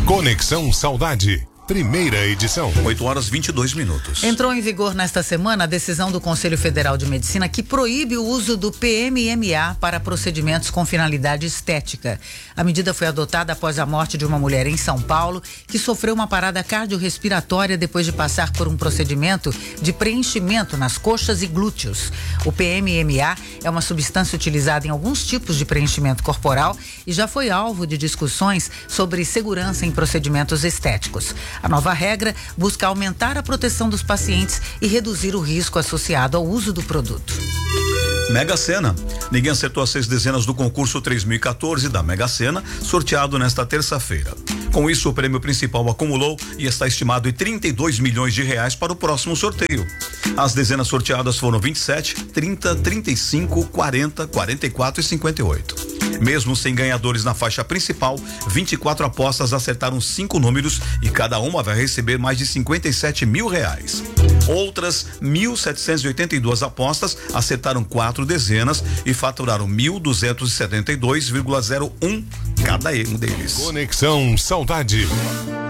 Conexão Saudade. Primeira edição. 8h22. Entrou em vigor nesta semana a decisão do Conselho Federal de Medicina que proíbe o uso do PMMA para procedimentos com finalidade estética. A medida foi adotada após a morte de uma mulher em São Paulo que sofreu uma parada cardiorrespiratória depois de passar por um procedimento de preenchimento nas coxas e glúteos. O PMMA é uma substância utilizada em alguns tipos de preenchimento corporal e já foi alvo de discussões sobre segurança em procedimentos estéticos. A nova regra busca aumentar a proteção dos pacientes e reduzir o risco associado ao uso do produto. Mega Sena. Ninguém acertou as 6 dezenas do concurso 3014 da Mega Sena, sorteado nesta terça-feira. Com isso, o prêmio principal acumulou e está estimado em 32 milhões de reais para o próximo sorteio. As dezenas sorteadas foram 27, 30, 35, 40, 44 e 58. Mesmo sem ganhadores na faixa principal, 24 apostas acertaram 5 números e cada uma vai receber mais de 57 mil reais. Outras 1.782 apostas acertaram 4 dezenas e faturaram 1.272,01 cada um deles. Conexão Saudade.